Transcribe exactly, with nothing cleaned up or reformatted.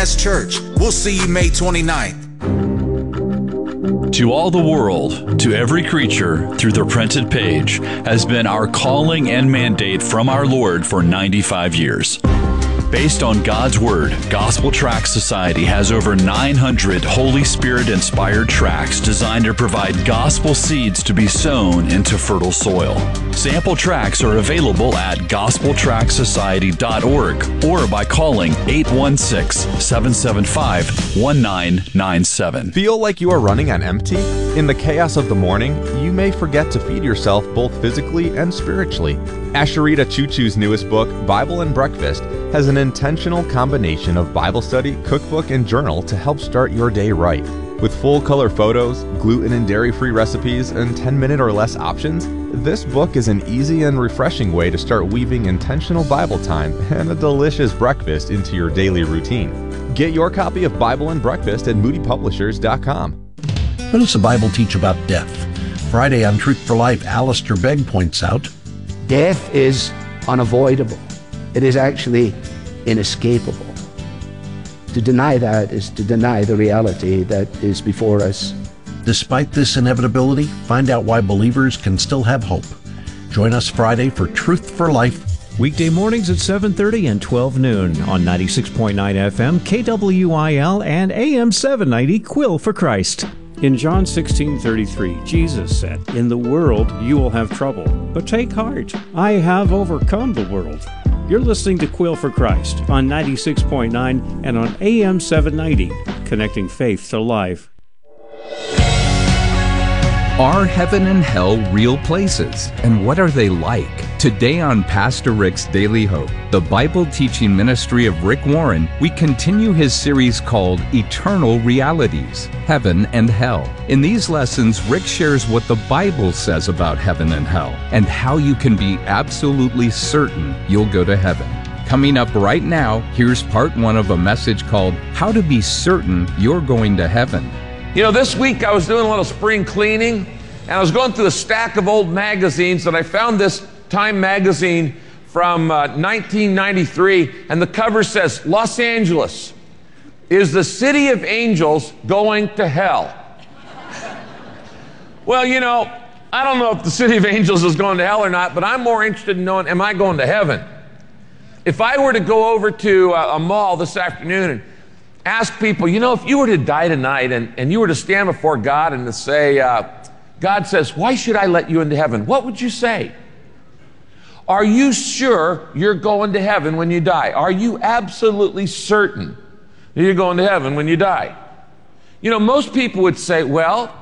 Church. We'll see you May twenty-ninth. To all the world, to every creature, through the printed page, has been our calling and mandate from our Lord for ninety-five years. Based on God's Word, Gospel Tract Society has over nine hundred Holy Spirit-inspired tracts designed to provide gospel seeds to be sown into fertile soil. Sample tracts are available at gospel tract society dot org or by calling eight one six, seven seven five, one nine nine seven. Feel like you are running on empty? In the chaos of the morning, you may forget to feed yourself both physically and spiritually. Asherita Choo Choo's newest book, Bible and Breakfast, has an intentional combination of Bible study, cookbook, and journal to help start your day right. With full-color photos, gluten and dairy-free recipes, and ten-minute or less options, this book is an easy and refreshing way to start weaving intentional Bible time and a delicious breakfast into your daily routine. Get your copy of Bible and Breakfast at moody publishers dot com. What does the Bible teach about death? Friday on Truth for Life, Alistair Begg points out, death is unavoidable. It is actually inescapable. To deny that is to deny the reality that is before us. Despite this inevitability, find out why believers can still have hope. Join us Friday for Truth for Life. Weekday mornings at seven thirty and twelve noon on ninety-six point nine F M, K W I L, and A M seven ninety, Quill for Christ. In John sixteen thirty-three, Jesus said, "In the world you will have trouble, but take heart. I have overcome the world." You're listening to Quill for Christ on ninety-six point nine and on A M seven ninety, connecting faith to life. Are heaven and hell real places? And what are they like? Today on Pastor Rick's Daily Hope, the Bible teaching ministry of Rick Warren, we continue his series called Eternal Realities, Heaven and Hell. In these lessons, Rick shares what the Bible says about heaven and hell, and how you can be absolutely certain you'll go to heaven. Coming up right now, here's part one of a message called How to Be Certain You're Going to Heaven. You know, this week I was doing a little spring cleaning, and I was going through a stack of old magazines, and I found this Time magazine from uh, nineteen ninety-three, and the cover says, "Los Angeles, is the city of angels going to hell?" Well, you know, I don't know if the city of angels is going to hell or not, but I'm more interested in knowing, am I going to heaven? If I were to go over to a, a mall this afternoon and ask people, you know, if you were to die tonight and, and you were to stand before God and to say, uh, God says, "Why should I let you into heaven?" What would you say? Are you sure you're going to heaven when you die? Are you absolutely certain that you're going to heaven when you die? You know, most people would say, well,